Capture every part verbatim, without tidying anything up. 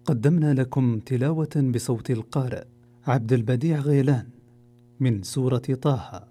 قدمنا لكم تلاوة بصوت القارئ عبد البديع غيلان من سورة طه.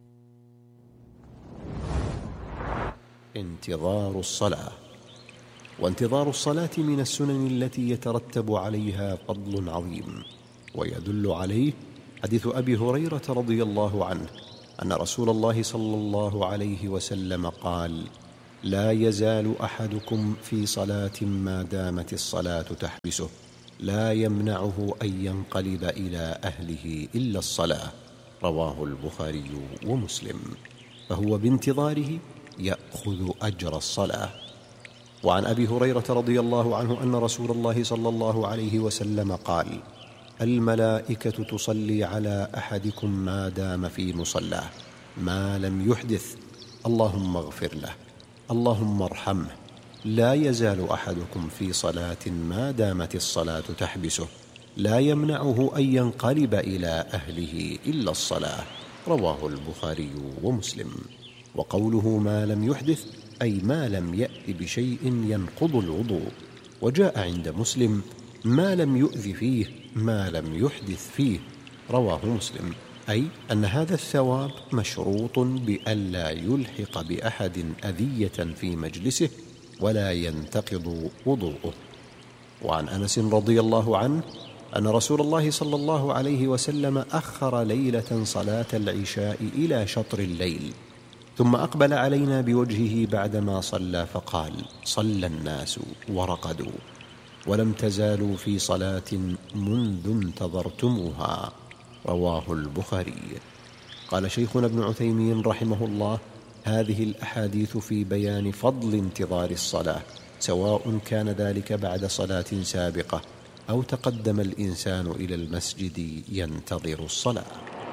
انتظار الصلاة. وانتظار الصلاة من السنن التي يترتب عليها فضل عظيم، ويدل عليه حديث أبي هريرة رضي الله عنه أن رسول الله صلى الله عليه وسلم قال: لا يزال أحدكم في صلاة ما دامت الصلاة تحبسه، لا يمنعه أن ينقلب إلى أهله إلا الصلاة. رواه البخاري ومسلم. فهو بانتظاره يأخذ أجر الصلاة. وعن أبي هريرة رضي الله عنه أن رسول الله صلى الله عليه وسلم قال: الملائكة تصلي على أحدكم ما دام في مصلاه ما لم يحدث، اللهم اغفر له، اللهم ارحمه. لا يزال أحدكم في صلاة ما دامت الصلاة تحبسه، لا يمنعه أن ينقلب إلى أهله إلا الصلاة. رواه البخاري ومسلم. وقوله ما لم يحدث أي ما لم يأت بشيء ينقض الوضوء. وجاء عند مسلم ما لم يؤذ فيه، ما لم يحدث فيه. رواه مسلم. أي أن هذا الثواب مشروط بألا يلحق بأحد أذية في مجلسه ولا ينتقض وضوءه. وعن أنس رضي الله عنه أن رسول الله صلى الله عليه وسلم أخر ليلة صلاة العشاء إلى شطر الليل، ثم أقبل علينا بوجهه بعدما صلى فقال: صلى الناس ورقدوا ولم تزالوا في صلاة منذ انتظرتموها. رواه البخاري. قال شيخنا ابن عثيمين رحمه الله: هذه الأحاديث في بيان فضل انتظار الصلاة، سواء كان ذلك بعد صلاة سابقة أو تقدم الإنسان إلى المسجد ينتظر الصلاة.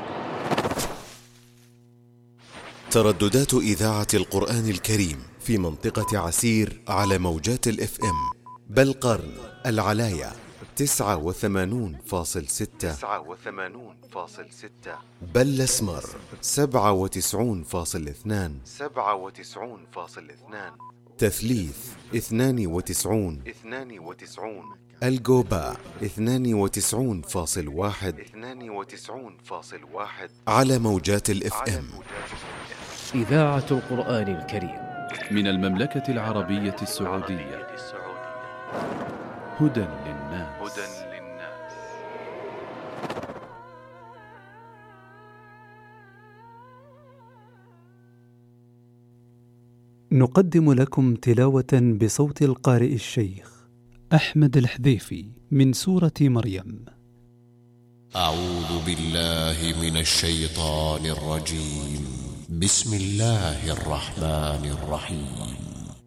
ترددات إذاعة القرآن الكريم في منطقة عسير على موجات الإف إم: بالقرن، العلاية تسعة وثمانون فاصل ستة، بل أسمر سبعة وتسعون فاصل اثنان، تثليث اثنان وتسعون، الجوبا اثنان وتسعون فاصل واحد على موجات الإف إم. إذاعة القرآن الكريم من المملكة العربية السعودية. هدى للناس. نقدم لكم تلاوة بصوت القارئ الشيخ أحمد الحذيفي من سورة مريم. أعوذ بالله من الشيطان الرجيم. بسم الله الرحمن الرحيم.